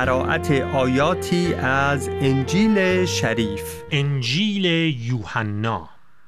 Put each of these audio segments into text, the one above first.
قرائت آیاتی از انجیل شریف. انجیل یوحنا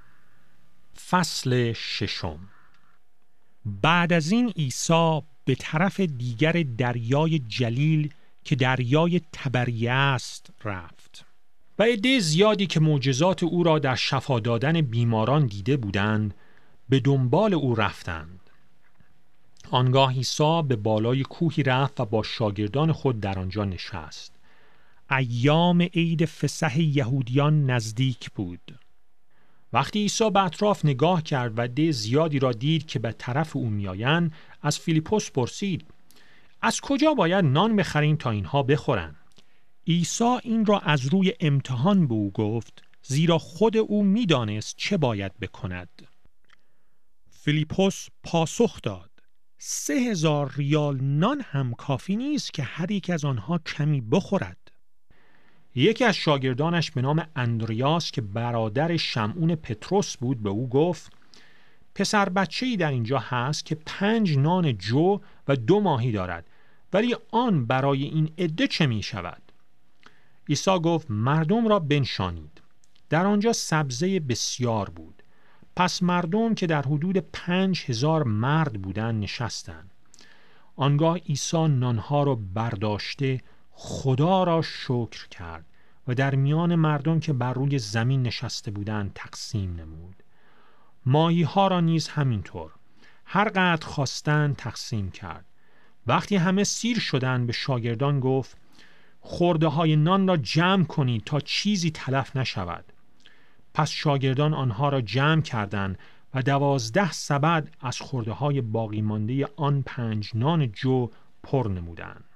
فصل 6. بعد از این عیسی به طرف دیگر دریای جلیل که دریای تبریه است رفت و عده زیادی که معجزات او را در شفا دادن بیماران دیده بودند به دنبال او رفتند. آنگاه عیسی به بالای کوهی رفت و با شاگردان خود در آنجا نشست. ایام عید فسح یهودیان نزدیک بود. وقتی عیسی به اطراف نگاه کرد و عده زیادی را دید که به طرف او میآیند، از فیلیپوس پرسید: از کجا باید نان بخریم تا اینها بخورند؟ عیسی این را از روی امتحان به او گفت، زیرا خود او میدانست چه باید بکند. فیلیپوس پاسخ داد: 3000 ریال نان هم کافی نیست که هر یک از آنها کمی بخورد. یکی از شاگردانش به نام اندریاس که برادر شمعون پتروس بود به او گفت: پسر بچه‌ای در اینجا هست که 5 نان جو و 2 ماهی دارد، ولی آن برای این عده چه می شود؟ عیسی گفت: مردم را بنشانید. در آنجا سبزه بسیار بود. پس مردم که در حدود 5000 مرد بودند نشستند. آنگاه عیسی نانها را برداشته خدا را شکر کرد و در میان مردم که بر روی زمین نشسته بودند تقسیم نمود. ماهی ها را نیز همینطور هر قدر خواستند تقسیم کرد. وقتی همه سیر شدند به شاگردان گفت: خرده های نان را جمع کنید تا چیزی تلف نشود. پس شاگردان آنها را جمع کردند و 12 سبد از خرده های باقی مانده آن 5 نان جو پر نمودند.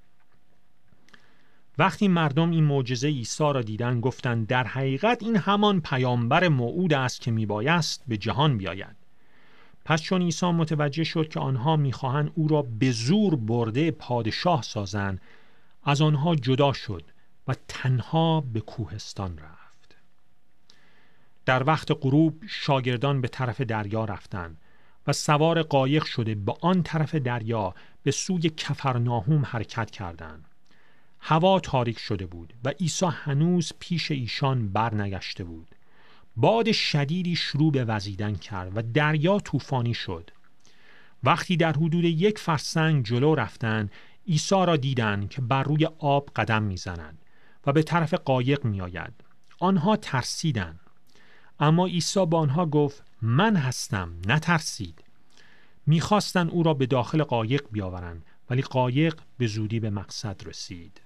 وقتی مردم این معجزه عیسی را دیدند گفتند: در حقیقت این همان پیامبر موعود است که میبایست به جهان بیاید. پس چون عیسی متوجه شد که آنها میخواهند او را به زور برده پادشاه سازند، از آنها جدا شد و تنها به کوهستان رفت. در وقت غروب شاگردان به طرف دریا رفتند و سوار قایق شده به آن طرف دریا به سوی کفرناهوم حرکت کردند. هوا تاریک شده بود و عیسی هنوز پیش ایشان برنگشته بود. باد شدیدی شروع به وزیدن کرد و دریا طوفانی شد. وقتی در حدود 1 فرسنگ جلو رفتند، عیسی را دیدند که بر روی آب قدم میزند و به طرف قایق میآید. آنها ترسیدند. اما عیسی با آنها گفت: من هستم، نترسید. میخواستند او را به داخل قایق بیاورند، ولی قایق به زودی به مقصد رسید.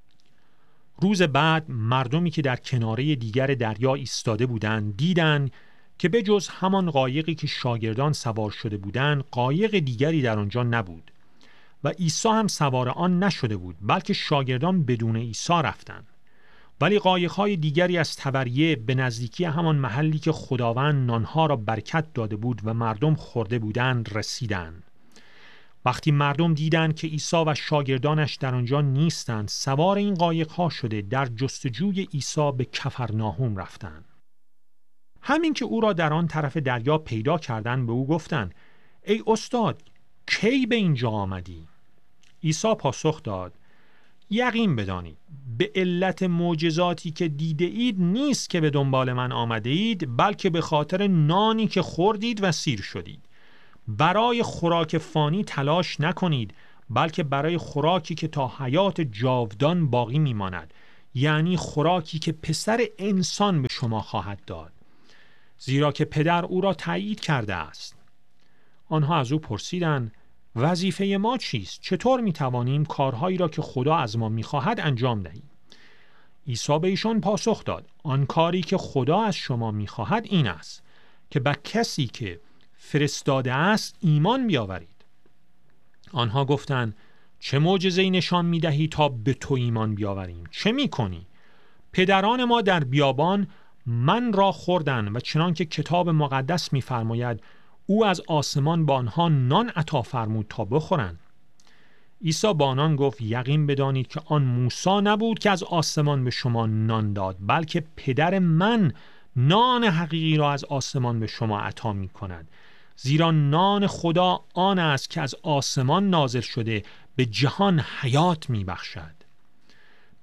روز بعد مردمی که در کناره دیگر دریا ایستاده بودند دیدند که به جز همان قایقی که شاگردان سوار شده بودند قایق دیگری در آنجا نبود و عیسی هم سوار آن نشده بود، بلکه شاگردان بدون عیسی رفتند. ولی قایق‌های دیگری از تبریه به نزدیکی همان محلی که خداوند نانها را برکت داده بود و مردم خورده بودند رسیدند. وقتی مردم دیدند که عیسی و شاگردانش در آنجا نیستند، سوار این قایق‌ها شده در جستجوی عیسی به کفرناهوم رفتند. همین که او را در آن طرف دریا پیدا کردند به او گفتند: ای استاد، کی به اینجا آمدی؟ عیسی پاسخ داد: یقین بدانید به علت معجزاتی که دیده اید نیست که به دنبال من آمده اید، بلکه به خاطر نانی که خوردید و سیر شدید. برای خوراک فانی تلاش نکنید، بلکه برای خوراکی که تا حیات جاودان باقی میماند، یعنی خوراکی که پسر انسان به شما خواهد داد، زیرا که پدر او را تایید کرده است. آنها از او پرسیدند: وظیفه ما چیست؟ چطور میتوانیم کارهایی را که خدا از ما میخواهد انجام دهیم؟ عیسی به ایشان پاسخ داد: آن کاری که خدا از شما میخواهد این است که به کسی که فرستاده است ایمان بیاورید. آنها گفتند: چه معجزه‌ای نشان میدهی تا به تو ایمان بیاوریم؟ چه میکنی؟ پدران ما در بیابان من را خوردند و چنان که کتاب مقدس میفرماید او از آسمان با آنها نان عطا فرمود تا بخورند. عیسی با آنان گفت: یقین بدانید که آن موسی نبود که از آسمان به شما نان داد، بلکه پدر من نان حقیقی را از آسمان به شما عطا می کند. زیرا نان خدا آن است که از آسمان نازل شده به جهان حیات می بخشد.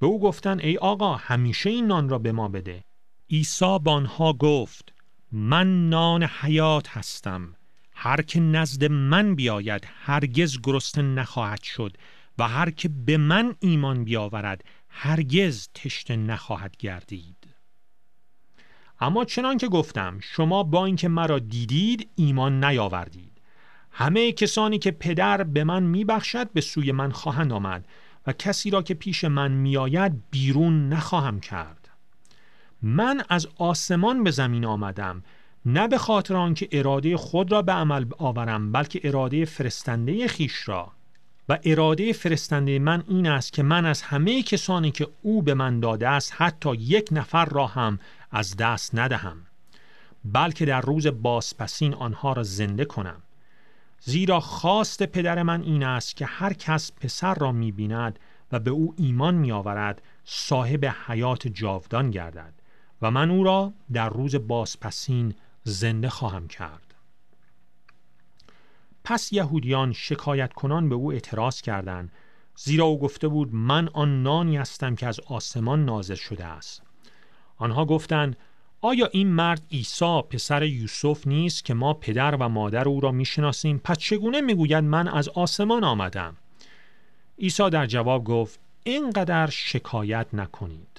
به او گفتند ای آقا همیشه این نان را به ما بده. عیسی به آنها گفت من نان حیات هستم. هر که نزد من بیاید هرگز گرسنه نخواهد شد و هر که به من ایمان بیاورد هرگز تشنه نخواهد گردید. اما چنان که گفتم شما با اینکه مرا دیدید ایمان نیاوردید. همه کسانی که پدر به من میبخشد به سوی من خواهند آمد و کسی را که پیش من میآید بیرون نخواهم کرد. من از آسمان به زمین آمدم، نه به خاطر آنکه اراده خود را به عمل آورم، بلکه اراده فرستنده خیش را. و اراده فرستنده من این است که من از همه کسانی که او به من داده است حتی یک نفر را هم از دست ندهم، بلکه در روز بازپسین آنها را زنده کنم. زیرا خواست پدر من این است که هر کس پسر را می‌بیند و به او ایمان می‌آورد صاحب حیات جاودان گردد و من او را در روز بازپسین زنده خواهم کرد. پس یهودیان شکایت کنان به او اعتراض کردند، زیرا او گفته بود من آن نانی هستم که از آسمان نازل شده است. آنها گفتند آیا این مرد عیسی پسر یوسف نیست که ما پدر و مادر او را میشناسیم؟ پس چگونه میگوید من از آسمان آمدم؟ عیسی در جواب گفت اینقدر شکایت نکنید.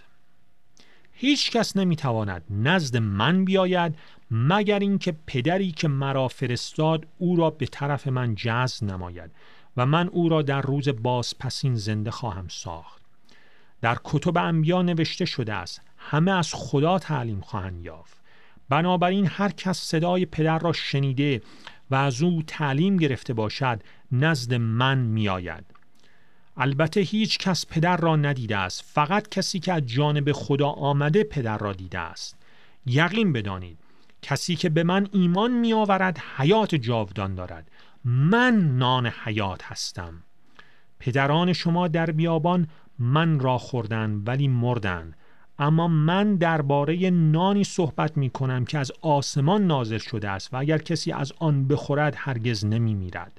هیچ کس نمیتواند نزد من بیاید مگر اینکه پدری که مرا فرستاد او را به طرف من جذب نماید و من او را در روز بازپسین زنده خواهم ساخت. در کتب انبیا نوشته شده است همه از خدا تعلیم خواهند یافت. بنابراین هر کس صدای پدر را شنیده و از او تعلیم گرفته باشد نزد من می آید. البته هیچ کس پدر را ندیده است، فقط کسی که از جانب خدا آمده پدر را دیده است. یقین بدانید کسی که به من ایمان می آورد حیات جاودان دارد. من نان حیات هستم. پدران شما در بیابان من را خوردند ولی مردند، اما من درباره نانی صحبت می کنم که از آسمان نازل شده است و اگر کسی از آن بخورد هرگز نمی میرد.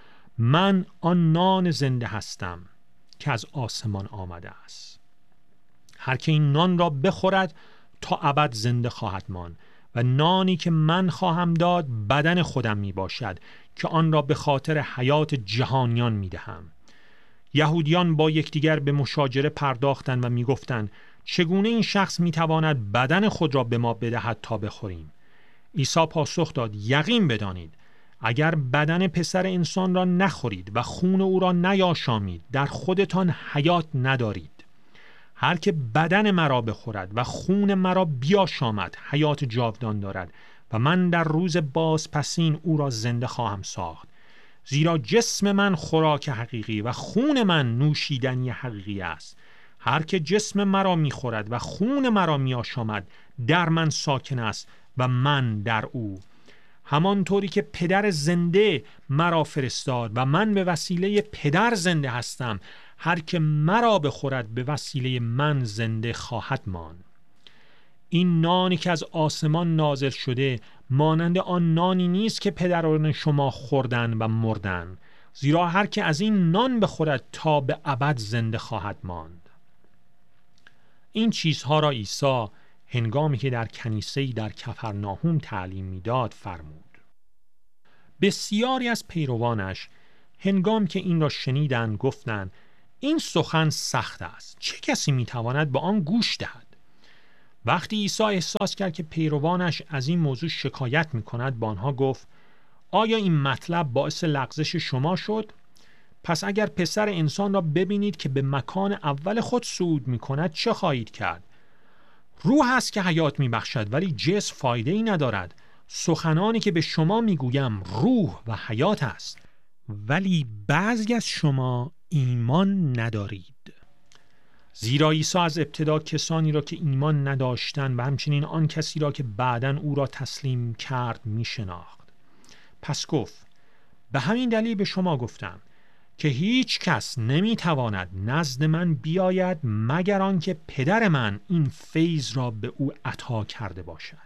من آن نان زنده هستم که از آسمان آمده است. هر که این نان را بخورد تا ابد زنده خواهد ماند و نانی که من خواهم داد بدن خودم می باشد که آن را به خاطر حیات جهانیان می دهم. یهودیان با یکدیگر به مشاجره پرداختند و می گفتند چگونه این شخص می تواند بدن خود را به ما بدهد تا بخوریم؟ عیسی پاسخ داد یقین بدانید اگر بدن پسر انسان را نخورید و خون او را نیاشامید در خودتان حیات ندارید. هر که بدن مرا بخورد و خون مرا بیاشامد حیات جاودان دارد و من در روز بازپسین او را زنده خواهم ساخت. زیرا جسم من خوراک حقیقی و خون من نوشیدنی حقیقی است. هر که جسم مرا میخورد و خون مرا میاشامد در من ساکن است و من در او. همانطوری که پدر زنده مرا فرستاد و من به وسیله پدر زنده هستم، هر که مرا بخورد به وسیله من زنده خواهد ماند. این نانی که از آسمان نازل شده مانند آن نانی نیست که پدران شما خوردن و مردن، زیرا هر که از این نان بخورد تا به ابد زنده خواهد ماند. این چیزها را عیسی هنگامی که در کنیسه‌ای در کفرناهم تعلیم می‌داد فرمود. بسیاری از پیروانش هنگامی که این را شنیدند گفتند این سخن سخت است، چه کسی می‌تواند به آن گوش دهد؟ وقتی عیسی احساس کرد که پیروانش از این موضوع شکایت می‌کند با آنها گفت آیا این مطلب باعث لغزش شما شد؟ پس اگر پسر انسان را ببینید که به مکان اول خود صعود می‌کند چه خواهید کرد؟ روح است که حیات می‌بخشد ولی جسم فایده‌ای ندارد. سخنانی که به شما می‌گویم روح و حیات است، ولی بعضی از شما ایمان ندارید. زیرا عیسی از ابتدا کسانی را که ایمان نداشتند و همچنین آن کسی را که بعداً او را تسلیم کرد می‌شناخت. پس گفت به همین دلیل به شما گفتم که هیچ کس نمیتواند نزد من بیاید مگر آنکه پدر من این فیض را به او عطا کرده باشد.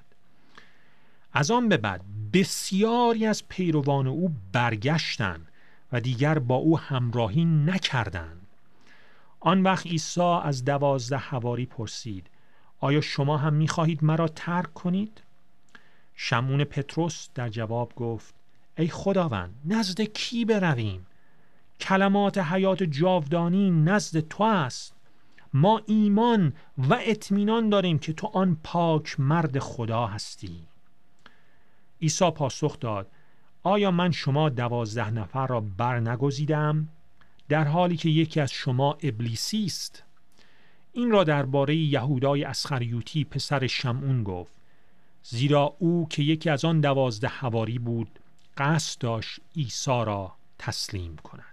از آن به بعد بسیاری از پیروان او برگشتند و دیگر با او همراهی نکردند. آن وقت عیسی از 12 حواری پرسید: آیا شما هم می‌خواهید مرا ترک کنید؟ شمعون پطرس در جواب گفت: ای خداوند، نزد کی برویم؟ کلمات حیات جاودانی نزد تو است. ما ایمان و اطمینان داریم که تو آن پاک مرد خدا هستی. عیسی پاسخ داد: آیا من شما 12 نفر را برنگزیدم در حالی که یکی از شما ابلیسی است؟ این را درباره یهودای اسخریوطی پسر شمعون گفت، زیرا او که یکی از آن 12 حواری بود قصد داشت عیسی را تسلیم کند.